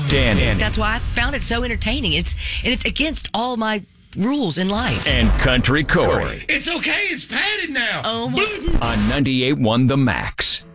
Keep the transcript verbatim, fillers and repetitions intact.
Danny. That's why I found it so entertaining. It's and it's against all my rules in life. And Country Corey. It's okay. It's padded now. Oh my. On ninety-eight point one The Max.